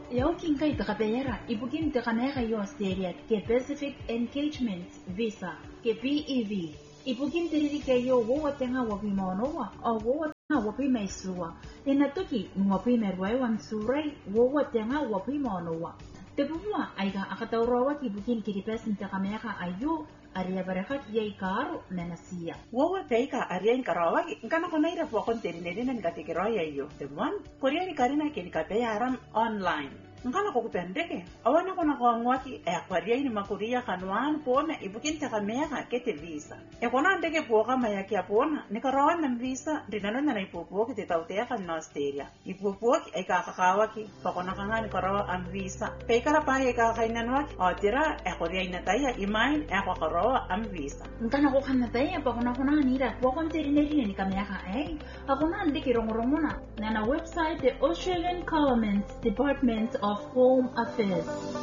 Yaukin kay takapera, ibugin takamera yo Australia ke Pacific Engagement Visa ke PEV. Ibugin tiriri kayo wo tenga wapimono wa o wo tenga wapimaisua. Enatoki wapimerwai wansurai wo tenga wapimono wa. Tebua aiga akataurawa ibugin kiripesin takamera ayo Aria barakat yai karo menasia. Wawa peika aria inkarawa ngana kona ira pokon terinedina ngatikiraya yo. Temuan korea ni karina kini kapea aram online. Ngana ko kupendeke awana kona ko ngwaki akwaria ni makuria kanwan pona ibukin takamera kete visa. E kona ndeke poka mayaki apona ni karawa na visa dinano na ipopoki te tautea kan na Australia. Ipopoki ai kakawaki pakona kangani karawa am visa. Peika pa ai kakainanwaki atira akwaria ina taya imain akwa am visa. Ngana ko kanna taya pakona nira pokon terinedina ni kamera ai. Akona ndeke rongorongona na website the Australian Government Department of Home Affairs.